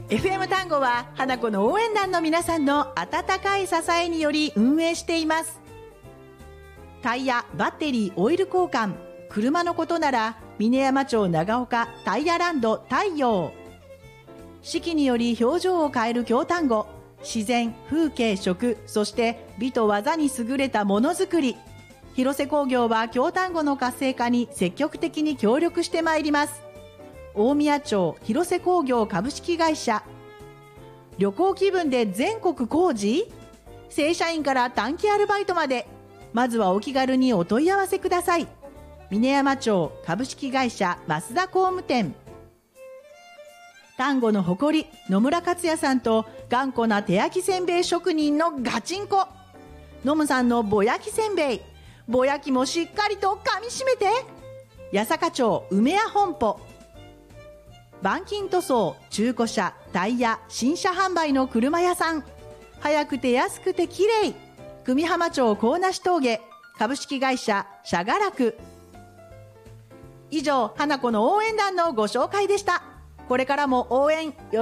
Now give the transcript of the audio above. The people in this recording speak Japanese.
FM 単語は花子の応援団の皆さんの温かい支えにより運営しています。タイヤ、バッテリー、オイル交換、車のことなら峰山町長岡タイヤランド太陽。四季により表情を変える京単語、自然、風景、食、そして美と技に優れたものづくり。広瀬工業は京単語の活性化に積極的に協力してまいります。大宮町広瀬工業株式会社。旅行気分で全国工事？正社員から短期アルバイトまで、まずはお気軽にお問い合わせください。峰山町株式会社増田工務店。丹後の誇り野村克也さんと頑固な手焼きせんべい職人のガチンコノムさんのぼ焼きせんべい。ぼ焼きもしっかりと噛みしめて。八坂町梅屋本舗。板金塗装、中古車、タイヤ、新車販売の車屋さん。早くて安くてきれい。久美浜町高梨峠株式会社シャガラク。以上、花子の応援団のご紹介でした。これからも応援よ